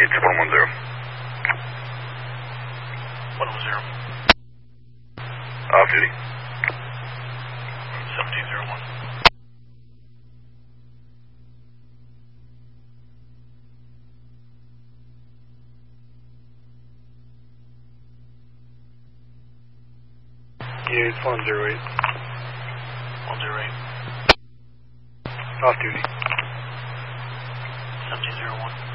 Trip 110. 110. Off duty. 1701. Yeah, it's 108. 108. Off duty. 1701.